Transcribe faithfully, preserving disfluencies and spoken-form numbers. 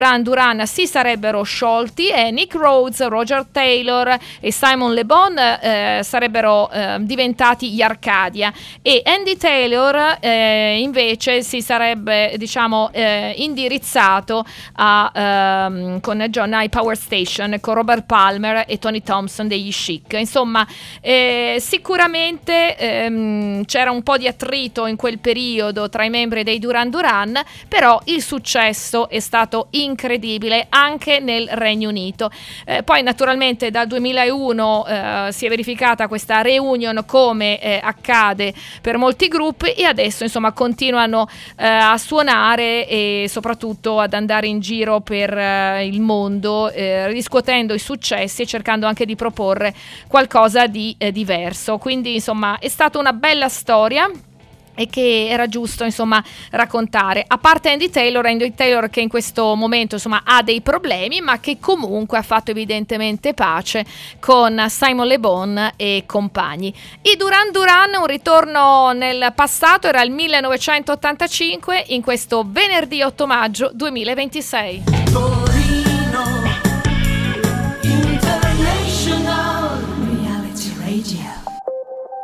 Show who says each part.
Speaker 1: Duran Duran si sarebbero sciolti e Nick Rhodes, Roger Taylor e Simon Le Bon eh, sarebbero eh, diventati gli Arcadia, e Andy Taylor eh, invece si sarebbe, diciamo, eh, indirizzato a, ehm, con John I Power Station, con Robert Palmer e Tony Thompson degli Chic. Insomma, eh, sicuramente ehm, c'era un po' di attrito in quel periodo tra i membri dei Duran Duran, però il successo è stato incredibile anche nel Regno Unito. Eh, poi naturalmente dal duemilauno eh, si è verificata questa reunion, come eh, accade per molti gruppi, e adesso insomma continuano eh, a suonare e soprattutto ad andare in giro per eh, il mondo, eh, riscuotendo i successi e cercando anche di proporre qualcosa di eh, diverso. Quindi insomma è stata una bella storia e che era giusto insomma raccontare. A parte Andy Taylor, Andy Taylor che in questo momento insomma ha dei problemi, ma che comunque ha fatto evidentemente pace con Simon Le Bon e compagni. I Duran Duran, un ritorno nel passato, era il millenovecentottantacinque, in questo venerdì otto maggio duemilaventisei.